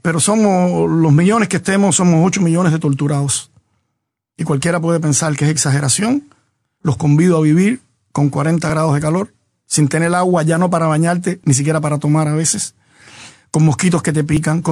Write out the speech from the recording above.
pero somos los millones que estemos, somos 8 millones de torturados. Y cualquiera puede pensar que es exageración. Los convido a vivir con 40 grados de calor, sin tener agua, ya no para bañarte, ni siquiera para tomar a veces, con mosquitos que te pican,